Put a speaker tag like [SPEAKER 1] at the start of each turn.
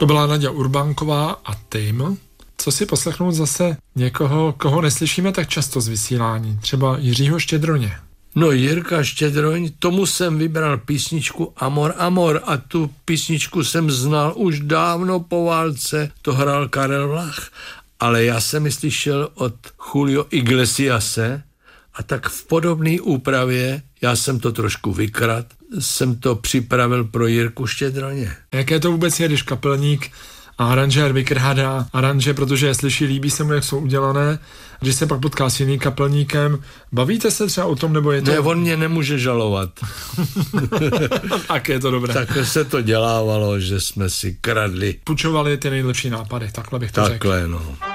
[SPEAKER 1] To byla Naďa Urbánková a Tejm. Co si poslechnout zase někoho, koho neslyšíme tak často z vysílání, třeba Jiřího Štědroně.
[SPEAKER 2] No Jirka Štědroň, tomu jsem vybral písničku Amor, Amor a tu písničku jsem znal už dávno po válce, to hrál Karel Vlach, ale já jsem ji slyšel od Julio Iglesiase a tak v podobné úpravě, já jsem to trošku vykrat, jsem to připravil pro Jirku Štědroně.
[SPEAKER 1] Jaké to vůbec je, když kapelník a aranžér vykrhádá aranže, protože je slyší, líbí se mu, jak jsou udělané. Když se pak potká s jiným kapelníkem, bavíte se třeba o tom, nebo je to...
[SPEAKER 2] Ne, on mě nemůže žalovat.
[SPEAKER 1] Tak je to dobré.
[SPEAKER 2] Tak se to dělávalo, že jsme si kradli.
[SPEAKER 1] Půjčovali ty nejlepší nápady, takhle bych to řekl.
[SPEAKER 2] Takhle, no.